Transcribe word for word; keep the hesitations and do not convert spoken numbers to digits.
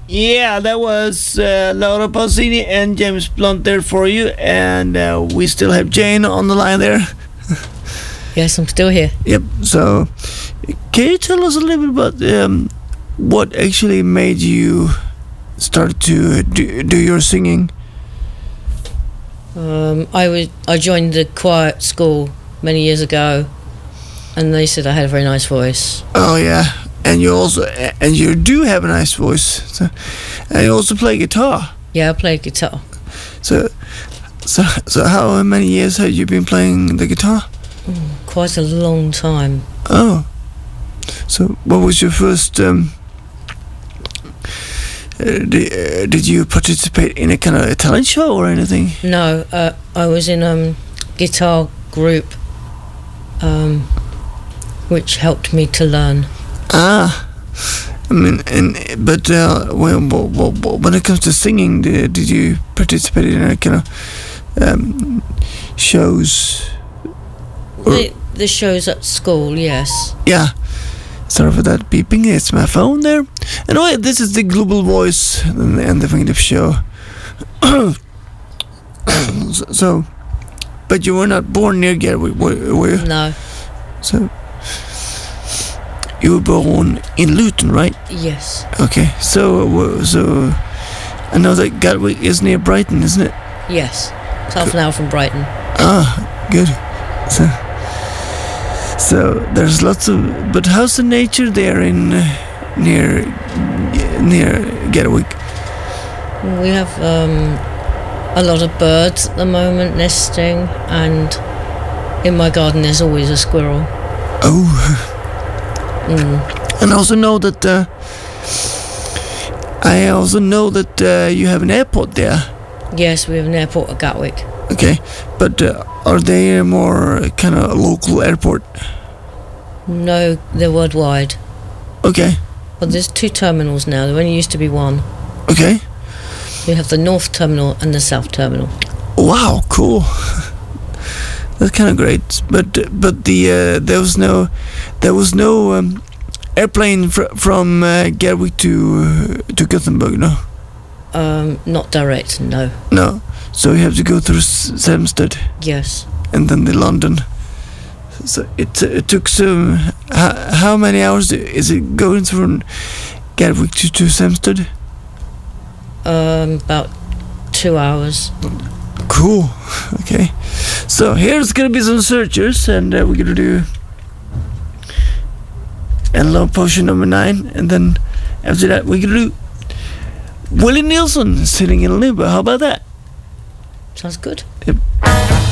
Yeah, that was uh, Laura Pausini and James Blunt there for you, and uh, we still have Jane on the line there. Yes, I'm still here. Yep. So, can you tell us a little bit about um, what actually made you start to do, do your singing? Um, I was I joined the choir at school many years ago, and they said I had a very nice voice. Oh yeah, and you also and you do have a nice voice, so, and you also play guitar. Yeah, I play guitar. So, so so how many years have you been playing the guitar? Mm, quite a long time. Oh, so what was your first? Um, uh, did, uh, did you participate in a kind of a talent show or anything? No, uh, I was in a um, guitar group, um, which helped me to learn. Ah, I mean, and but uh, when when it comes to singing, did, did you participate in a kind of um, shows? The, the shows at school, yes. Yeah. Sorry for that beeping. It's my phone there. Anyway, this is the Global Voice and, and the Fingertip Show. so, so, but you were not born near Gatwick, were, were you? No. So, you were born in Luton, right? Yes. Okay. So, uh, so I know that Gatwick is near Brighton, isn't it? Yes. It's half an hour from Brighton. Ah, good. So, so there's lots of. But how's the nature there in uh, near near Gatwick? We have um, a lot of birds at the moment nesting, and in my garden there's always a squirrel. Oh. Mm. And I also know that. Uh, I also know that uh, you have an airport there. Yes, we have an airport at Gatwick. Okay, but uh, are they a more kind of local airport? No, they're worldwide. Okay. Well, there's two terminals now. There only used to be one. Okay. We have the North Terminal and the South Terminal. Wow, cool. That's kind of great. But but the uh, there was no there was no um, airplane fr- from uh, Gatwick to uh, to Gothenburg, no. Um, not direct, no. No. So you have to go through S- Stansted. Yes. And then the London. So it it took some. How, how many hours is it going from Gatwick to to Stansted? Um, about two hours. Cool. Okay. So here's gonna be some searchers, and uh, we're gonna do and Love Potion number nine, and then after that we're gonna do Willie Nelson, Sitting in Limbo. How about that? Sounds good. Yep.